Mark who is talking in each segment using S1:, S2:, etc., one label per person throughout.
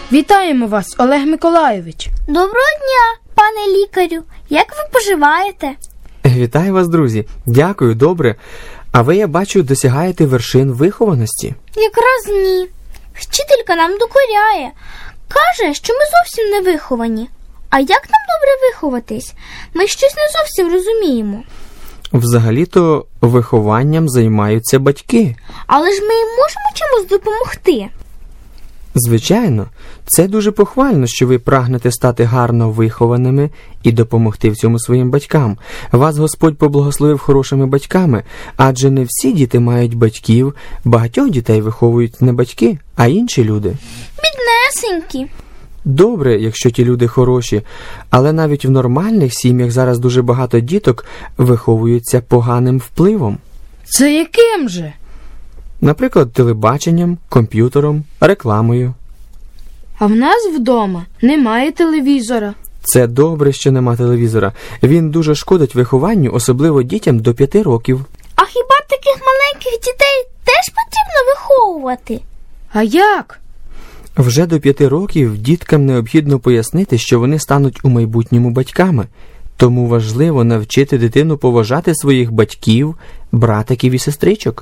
S1: Вітаємо вас, Олег Миколайович.
S2: Доброго дня, пане лікарю. Як ви поживаєте?
S3: Вітаю вас, друзі. Дякую, добре. А ви, я бачу, досягаєте вершин вихованості.
S2: Якраз ні. Вчителька нам докоряє. Каже, що ми зовсім не виховані. А як нам добре виховатись? Ми щось не зовсім розуміємо.
S3: Взагалі-то вихованням займаються батьки.
S2: Але ж ми їм можемо чимось допомогти?
S3: Звичайно, це дуже похвально, що ви прагнете стати гарно вихованими і допомогти в цьому своїм батькам. Вас Господь поблагословив хорошими батьками, адже не всі діти мають батьків, багатьох дітей виховують не батьки, а інші люди.
S2: Біднесенькі.
S3: Добре, якщо ті люди хороші, але навіть в нормальних сім'ях зараз дуже багато діток виховуються поганим впливом.
S1: Це яким же?
S3: Наприклад, телебаченням, комп'ютером, рекламою.
S1: А в нас вдома немає телевізора.
S3: Це добре, що нема телевізора. Він дуже шкодить вихованню, особливо дітям до 5 років.
S2: А хіба таких маленьких дітей теж потрібно виховувати?
S1: А як?
S3: Вже до 5 років діткам необхідно пояснити, що вони стануть у майбутньому батьками. Тому важливо навчити дитину поважати своїх батьків, братиків і сестричок.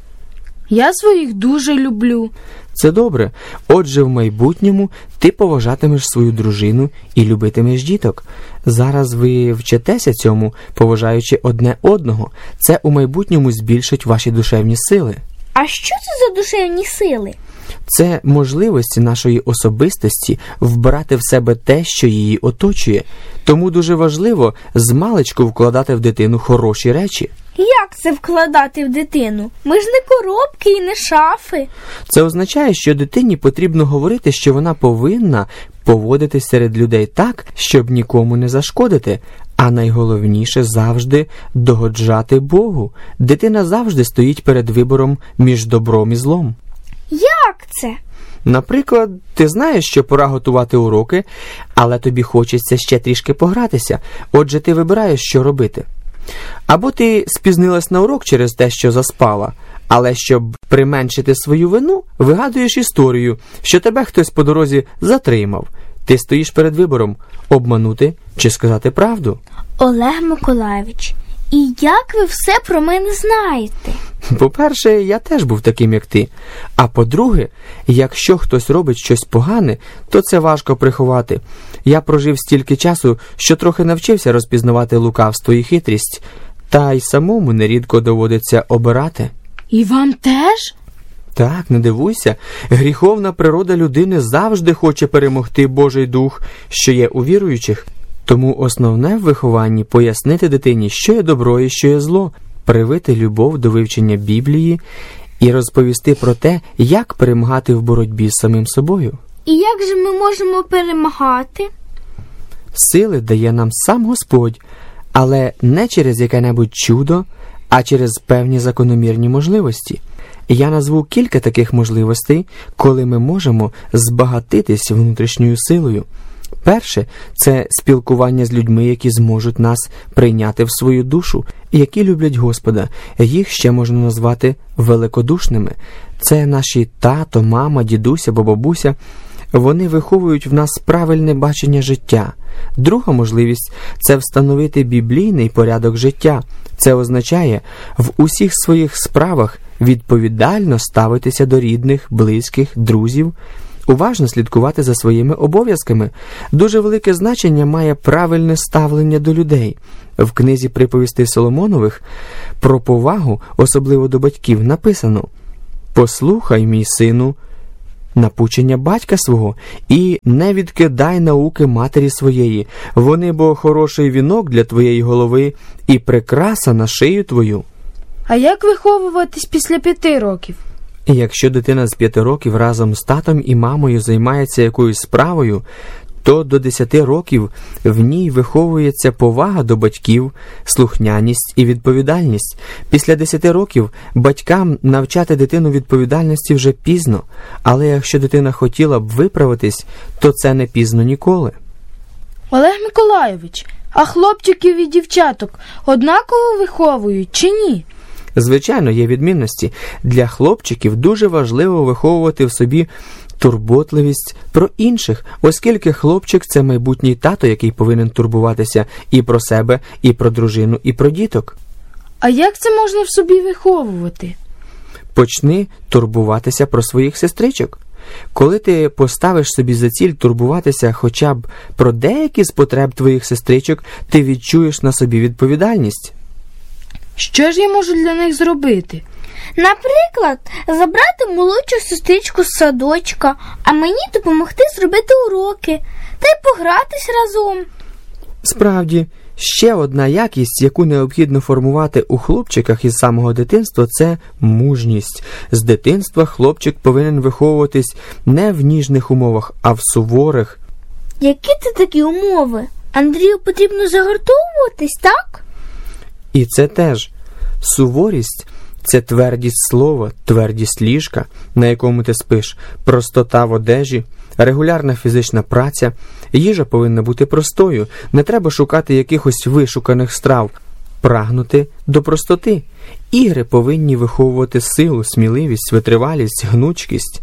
S1: Я своїх дуже люблю.
S3: Це добре. Отже, в майбутньому ти поважатимеш свою дружину і любитимеш діток. Зараз ви вчитеся цьому, поважаючи одне одного. Це у майбутньому збільшить ваші душевні сили.
S2: А що це за душевні сили?
S3: Це можливості нашої особистості вбирати в себе те, що її оточує. Тому дуже важливо змалечку вкладати в дитину хороші речі.
S2: Як це вкладати в дитину? Ми ж не коробки і не шафи.
S3: Це означає, що дитині потрібно говорити, що вона повинна поводитись серед людей так, щоб нікому не зашкодити. А найголовніше завжди догоджати Богу. Дитина завжди стоїть перед вибором між добром і злом.
S2: Як це?
S3: Наприклад, ти знаєш, що пора готувати уроки, але тобі хочеться ще трішки погратися. Отже, ти вибираєш, що робити. Або ти спізнилась на урок через те, що заспала, але щоб применшити свою вину, вигадуєш історію, що тебе хтось по дорозі затримав. Ти стоїш перед вибором – обманути чи сказати правду.
S2: Олег Миколайович, і як ви все про мене знаєте?
S3: По-перше, я теж був таким, як ти. А по-друге, якщо хтось робить щось погане, то це важко приховати. Я прожив стільки часу, що трохи навчився розпізнавати лукавство і хитрість, та й самому нерідко доводиться обирати.
S1: І вам теж?
S3: Так, не дивуйся. Гріховна природа людини завжди хоче перемогти Божий Дух, що є у віруючих. Тому основне в вихованні – пояснити дитині, що є добро і що є зло, привити любов до вивчення Біблії і розповісти про те, як перемагати в боротьбі з самим собою.
S2: І як же ми можемо перемагати?
S3: Сили дає нам сам Господь, але не через яке-небудь чудо, а через певні закономірні можливості. Я назву кілька таких можливостей, коли ми можемо збагатитись внутрішньою силою. Перше – це спілкування з людьми, які зможуть нас прийняти в свою душу, які люблять Господа. Їх ще можна назвати великодушними. Це наші тато, мама, дідусь або бабуся. Вони виховують в нас правильне бачення життя. Друга можливість – це встановити біблійний порядок життя. Це означає в усіх своїх справах відповідально ставитися до рідних, близьких, друзів, уважно слідкувати за своїми обов'язками. Дуже велике значення має правильне ставлення до людей. В книзі «Приповістей Соломонових» про повагу, особливо до батьків, написано: «Послухай, мій сину, напучення батька свого, і не відкидай науки матері своєї. Вони бо хороший вінок для твоєї голови і прикраса на шию твою».
S1: А як виховуватись після 5 років?
S3: Якщо дитина з 5 років разом з татом і мамою займається якоюсь справою, то до 10 років в ній виховується повага до батьків, слухняність і відповідальність. Після 10 років батькам навчати дитину відповідальності вже пізно, але якщо дитина хотіла б виправитись, то це не пізно ніколи.
S1: Олег Миколайович, а хлопчиків і дівчаток однаково виховують чи ні?
S3: Звичайно, є відмінності. Для хлопчиків дуже важливо виховувати в собі турботливість про інших, оскільки хлопчик – це майбутній тато, який повинен турбуватися і про себе, і про дружину, і про діток.
S1: А як це можна в собі виховувати?
S3: Почни турбуватися про своїх сестричок. Коли ти поставиш собі за ціль турбуватися хоча б про деякі з потреб твоїх сестричок, ти відчуєш на собі відповідальність.
S1: Що ж я можу для них зробити?
S2: Наприклад, забрати молодшу сестричку з садочка, а мені допомогти зробити уроки та й погратись разом.
S3: Справді, ще одна якість, яку необхідно формувати у хлопчиках із самого дитинства – це мужність. З дитинства хлопчик повинен виховуватись не в ніжних умовах, а в суворих.
S2: Які це такі умови? Андрію потрібно загартовуватись, так?
S3: І це теж. Суворість – це твердість слова, твердість ліжка, на якому ти спиш, простота в одежі, регулярна фізична праця. Їжа повинна бути простою, не треба шукати якихось вишуканих страв, прагнути до простоти. Ігри повинні виховувати силу, сміливість, витривалість, гнучкість.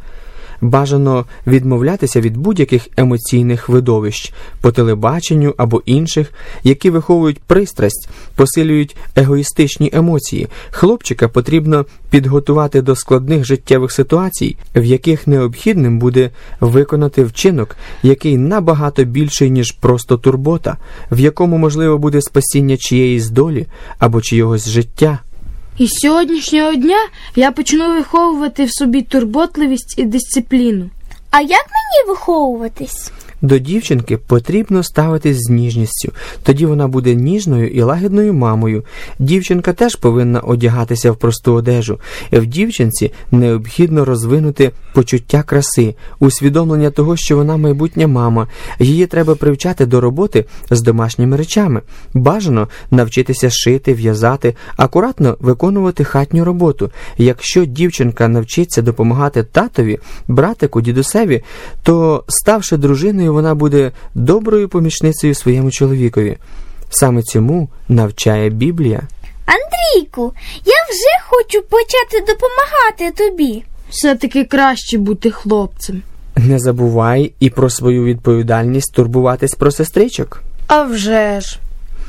S3: Бажано відмовлятися від будь-яких емоційних видовищ по телебаченню або інших, які виховують пристрасть, посилюють егоїстичні емоції. Хлопчика потрібно підготувати до складних життєвих ситуацій, в яких необхідним буде виконати вчинок, який набагато більший, ніж просто турбота, в якому можливо буде спасіння чиєїсь долі або чийогось життя.
S1: І з сьогоднішнього дня я почну виховувати в собі турботливість і дисципліну.
S2: А як мені виховуватись?
S3: До дівчинки потрібно ставитись з ніжністю, тоді вона буде ніжною і лагідною мамою. Дівчинка теж повинна одягатися в просту одежу. В дівчинці необхідно розвинути почуття краси, усвідомлення того, що вона майбутня мама. Її треба привчати до роботи з домашніми речами. Бажано навчитися шити, в'язати, акуратно виконувати хатню роботу. Якщо дівчинка навчиться допомагати татові, братику, дідусеві, то, ставши дружиною, вона буде доброю помічницею своєму чоловікові. Саме цьому навчає Біблія.
S2: Андрійку, я вже хочу почати допомагати тобі.
S1: Все-таки краще бути хлопцем.
S3: Не забувай і про свою відповідальність турбуватись про сестричок.
S1: А вже ж.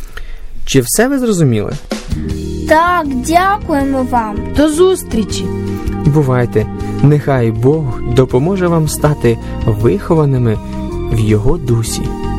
S3: Чи все ви зрозуміли?
S2: Так, дякуємо вам.
S1: До зустрічі.
S3: Бувайте. Нехай Бог допоможе вам стати вихованими в Його дусі.